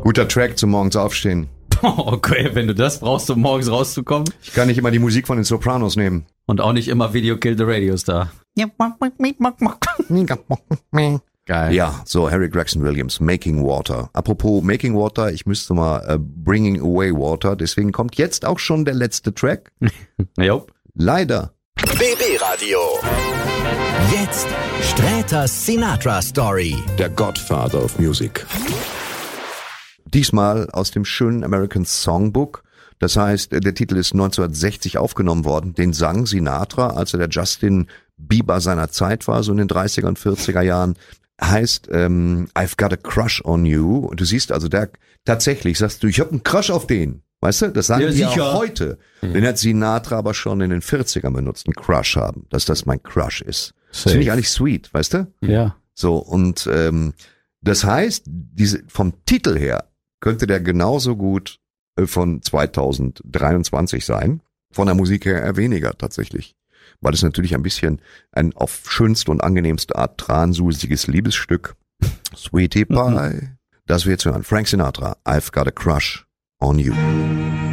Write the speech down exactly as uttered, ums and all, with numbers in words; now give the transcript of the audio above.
Guter Track zum morgens aufstehen. Okay, wenn du das brauchst, um morgens rauszukommen. Ich kann nicht immer die Musik von den Sopranos nehmen. Und auch nicht immer Video Kill the Radio Star. Geil. Ja, so Harry Gregson Williams, Making Water. Apropos Making Water, ich müsste mal uh, Bringing Away Water, deswegen kommt jetzt auch schon der letzte Track. Jo. Leider. B B Radio. Jetzt Sträters Sinatra Story. Der Godfather of Music. Diesmal aus dem schönen American Songbook. Das heißt, der Titel ist neunzehnhundertsechzig aufgenommen worden. Den sang Sinatra, als er der Justin Bieber seiner Zeit war, so in den dreißiger und vierziger Jahren. Heißt ähm, I've got a crush on you. Und du siehst also, der tatsächlich sagst du, ich habe einen Crush auf den. Weißt du, das sagen ja, die sicher. auch heute. Mhm. Den hat Sinatra aber schon in den vierzigern benutzt, einen Crush haben, dass das mein Crush ist. Das finde ich eigentlich sweet, weißt du? Ja. So, und ähm, das heißt, diese vom Titel her könnte der genauso gut äh, von zweitausenddreiundzwanzig sein. Von der Musik her eher weniger tatsächlich. Weil es natürlich ein bisschen ein auf schönste und angenehmste Art transusiges Liebesstück. Sweetie Pie. Das wir jetzt hören. Frank Sinatra, I've got a crush on you.